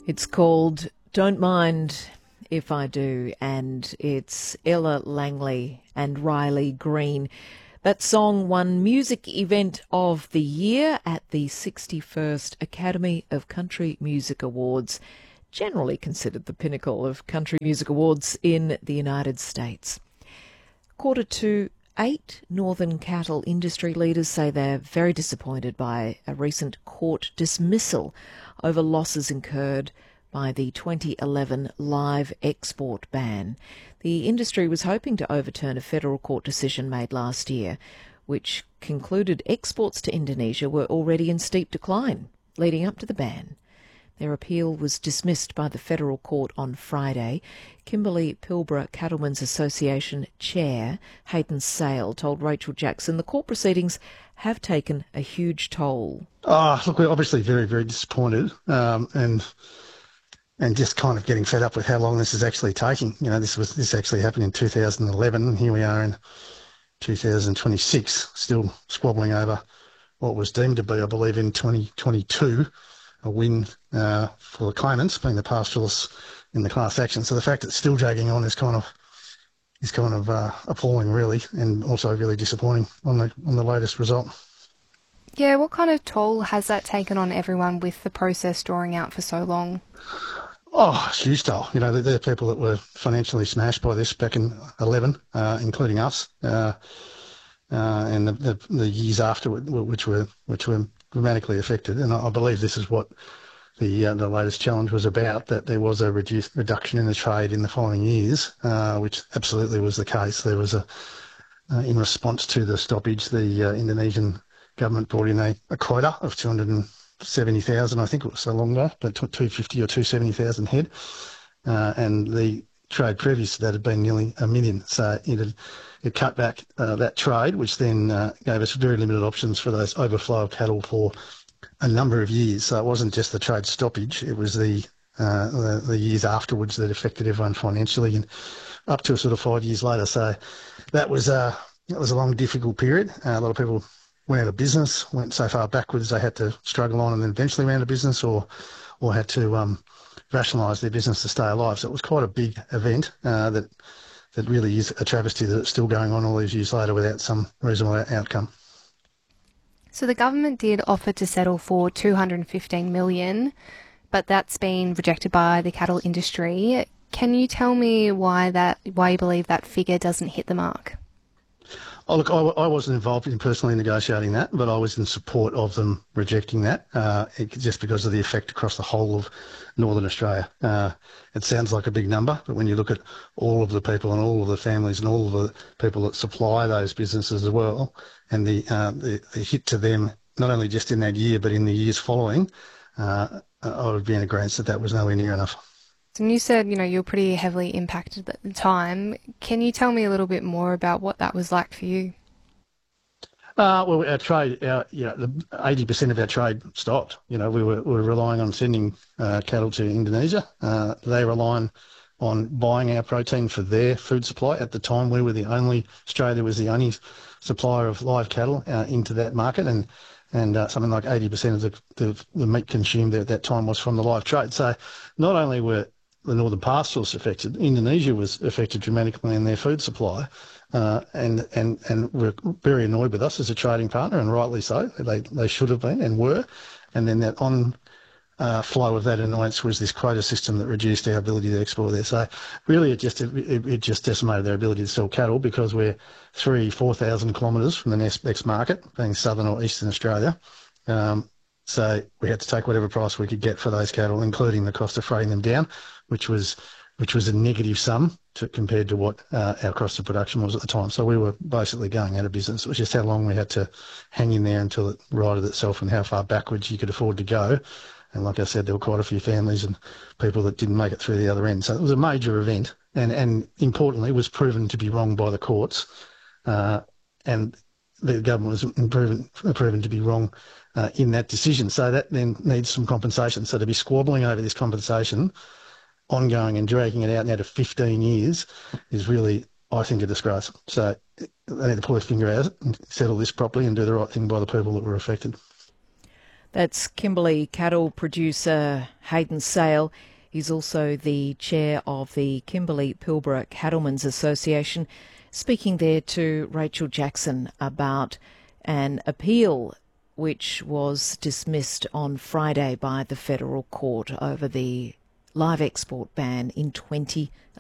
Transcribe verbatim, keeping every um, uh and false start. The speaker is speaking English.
It's called Don't Mind If I Do, and it's Ella Langley and Riley Green. That song won Music Event of the Year at the sixty-first Academy of Country Music Awards, generally considered the pinnacle of country music awards in the United States. Quarter to eight, Northern cattle industry leaders say they're very disappointed by a recent court dismissal over losses incurred by the twenty eleven live export ban. The industry was hoping to overturn a federal court decision made last year, which concluded exports to Indonesia were already in steep decline leading up to the ban. Their appeal was dismissed by the federal court on Friday. Kimberley Pilbara Cattlemen's Association Chair Hayden Sale told Rachel Jackson the court proceedings have taken a huge toll. Oh, look, we're obviously very, very disappointed um, and and just kind of getting fed up with how long this is actually taking. You know, this was this actually happened in two thousand eleven, and here we are in two thousand twenty-six, still squabbling over what was deemed to be, I believe, in twenty twenty-two, a win uh, for the claimants, being the pastoralists in the class action. So the fact that it's still dragging on is kind of is kind of uh, appalling, really, and also really disappointing on the on the latest result. Yeah, what kind of toll has that taken on everyone with the process drawing out for so long? Oh, it's huge toll. You know, there are people that were financially smashed by this back in eleven, uh, including us, uh, uh, and the, the, the years after, which were which were dramatically affected. And I, I believe this is what the uh, the latest challenge was about, that there was a reduced reduction in the trade in the following years, uh, which absolutely was the case. There was a, uh, in response to the stoppage, the uh, Indonesian government brought in a, a quota of two hundred seventy thousand, I think it was so long ago, but two hundred fifty or two hundred seventy thousand head. Uh, and the trade previous to that had been nearly a million. So it, had, it cut back uh, that trade, which then uh, gave us very limited options for those overflow of cattle for a number of years. So it wasn't just the trade stoppage, it was the, uh, the, the years afterwards that affected everyone financially, and up to sort of five years later. So that was, uh, that was a long, difficult period. Uh, a lot of people went out of business, went so far backwards they had to struggle on and then eventually went out of business, or or had to um, rationalise their business to stay alive. So it was quite a big event uh, that that really is a travesty that it's still going on all these years later without some reasonable outcome. So the government did offer to settle for two hundred fifteen million dollars, but that's been rejected by the cattle industry. Can you tell me why that why you believe that figure doesn't hit the mark? Oh, look, I, I wasn't involved in personally negotiating that, but I was in support of them rejecting that, uh, it, just because of the effect across the whole of Northern Australia. Uh, it sounds like a big number, but when you look at all of the people and all of the families and all of the people that supply those businesses as well, and the, uh, the, the hit to them, not only just in that year, but in the years following, uh, I would be in agreement that that was nowhere near enough. And you said, you know, you were pretty heavily impacted at the time. Can you tell me a little bit more about what that was like for you? Uh, well, our trade, our, you know, the eighty percent of our trade stopped. You know, we were, we were relying on sending uh, cattle to Indonesia. Uh, they rely on buying our protein for their food supply. At the time, we were the only, Australia was the only supplier of live cattle uh, into that market, and and uh, something like eighty percent of the, the, the meat consumed there at that time was from the live trade. So not only were the northern pastoralists affected, Indonesia was affected dramatically in their food supply, uh, and and and were very annoyed with us as a trading partner, and rightly so. They they should have been and were, and then that on uh, flow of that annoyance was this quota system that reduced our ability to export there. So really, it just it, it just decimated their ability to sell cattle, because we're three four thousand kilometres from the next next market, being southern or eastern Australia. Um, So we had to take whatever price we could get for those cattle, including the cost of freighting them down, which was which was a negative sum to, compared to what uh, our cost of production was at the time. So we were basically going out of business. It was just how long we had to hang in there until it righted itself, and how far backwards you could afford to go. And like I said, there were quite a few families and people that didn't make it through the other end. So it was a major event, and, and importantly, was proven to be wrong by the courts. Uh, and the government was proven, proven to be wrong uh, in that decision. So that then needs some compensation. So to be squabbling over this compensation, ongoing and dragging it out now to fifteen years, is really, I think, a disgrace. So they need to pull their finger out and settle this properly and do the right thing by the people that were affected. That's Kimberley cattle producer Hayden Sale. He's also the chair of the Kimberley Pilbara Cattlemen's Association, speaking there to Rachel Jackson about an appeal which was dismissed on Friday by the federal court over the live export ban in twenty